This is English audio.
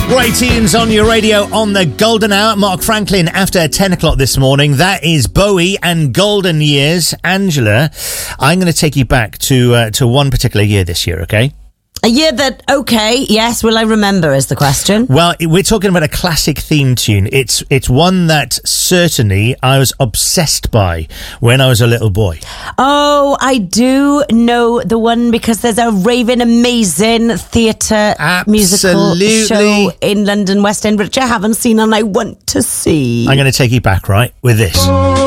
Great tunes on your radio on the Golden Hour. Mark Franklin after 10 o'clock this morning. That is Bowie and Golden Years. Angela, I'm going to take you back to one particular year this year, okay? A year that, okay, yes, will I remember is the question. Well, we're talking about a classic theme tune. It's one that certainly I was obsessed by when I was a little boy. Oh, I do know the one because there's a raving amazing theatre musical show in London, West End, which I haven't seen and I want to see. I'm going to take you back, right, with this.